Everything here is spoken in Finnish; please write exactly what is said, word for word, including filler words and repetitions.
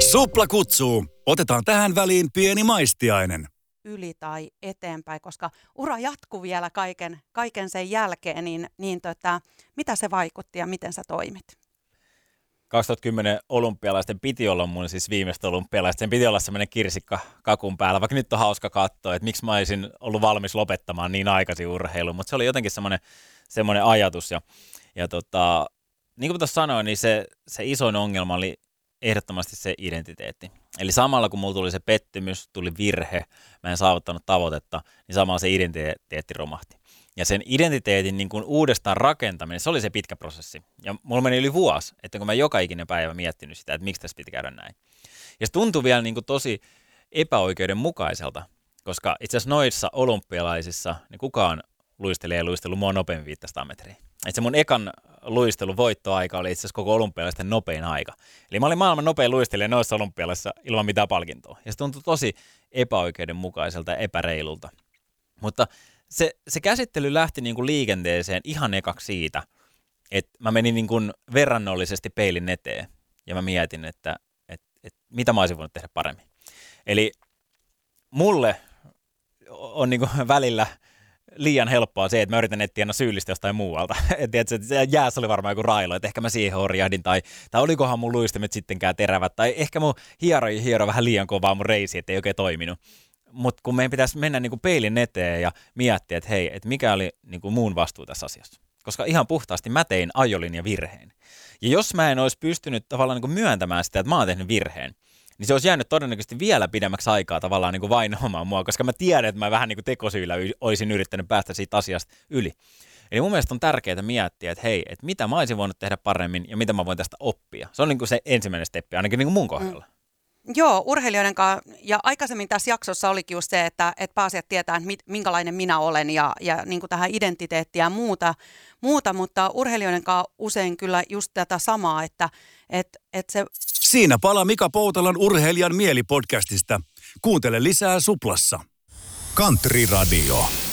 Supla kutsuu. Otetaan tähän väliin pieni maistiainen. Yli tai eteenpäin, koska ura jatkuu vielä kaiken, kaiken sen jälkeen, niin, niin tota, mitä se vaikutti ja miten sä toimit? kaksituhattakymmenen olympialaisten piti olla mun siis viimeistä olympialaista. Sen piti olla semmoinen kirsikka kakun päällä, vaikka nyt on hauska katsoa, että miksi mä olisin ollut valmis lopettamaan niin aikaisin urheilun, mutta se oli jotenkin semmoinen, semmoinen ajatus. Ja, ja tota, niin kuin tuossa sanoin, niin se, se isoin ongelma oli ehdottomasti se identiteetti. Eli samalla kun mulla tuli se pettymys, tuli virhe, mä en saavuttanut tavoitetta, niin samalla se identiteetti romahti. Ja sen identiteetin niin kuin uudestaan rakentaminen, se oli se pitkä prosessi. Ja mulla meni yli vuosi, että kun mä joka ikinen päivä miettinyt sitä, että miksi tässä piti käydä näin. Ja se tuntui vielä niin kuin tosi epäoikeudenmukaiselta, koska itse asiassa noissa olympialaisissa niin kukaan luistelee ja luistellut mua nopeammin viisisataa metriä. Et se mun ekan luistelun voittoaika oli itse asiassa koko olympialaisten nopein aika. Eli mä olin maailman nopein luistelija noissa olympialaisissa ilman mitään palkintoa. Ja se tuntui tosi epäoikeudenmukaiselta ja epäreilulta. Mutta se, se käsittely lähti niin kuin liikenteeseen ihan ekaksi siitä, että mä menin niin kuin verrannollisesti peilin eteen. Ja mä mietin, että, että, että mitä mä olisin voinut tehdä paremmin. Eli mulle on niin kuin välillä liian helppoa se, että mä yritän etsiä aina syyllistä jostain muualta. Että se jäässä oli varmaan joku railo, että ehkä mä siihen horjahdin, tai, tai olikohan mun luistimet sittenkään terävät, tai ehkä mun hieroi hiero vähän liian kovaa mun reisi, että ei oikein toiminut. Mutta kun meidän pitäisi mennä niinku peilin eteen ja miettiä, että hei, että mikä oli niinku muun vastuu tässä asiassa. Koska ihan puhtaasti mä tein ajolinja virheen. Ja jos mä en olisi pystynyt tavallaan niinku myöntämään sitä, että mä oon tehnyt virheen, niin se olisi jäänyt todennäköisesti vielä pidemmäksi aikaa tavallaan niin kuin vainoamaan mua, koska mä tiedän, että mä vähän niin kuin tekosyillä olisin yrittänyt päästä siitä asiasta yli. Eli mun mielestä on tärkeää miettiä, että hei, että mitä mä olisin voinut tehdä paremmin ja mitä mä voin tästä oppia. Se on niin kuin se ensimmäinen steppi, ainakin niin kuin mun kohdalla. Mm. Joo, urheilijoiden kanssa, ja aikaisemmin tässä jaksossa olikin just se, että, että pääsijät tietää, että mit, minkälainen minä olen ja, ja niin kuin tähän identiteettiin ja muuta, muuta, mutta urheilijoiden kanssa usein kyllä just tätä samaa, että, että, että se... Siinä palaa Mika Poutalan Urheilijan mielipodcastista. Kuuntele lisää Suplassa. Country Radio.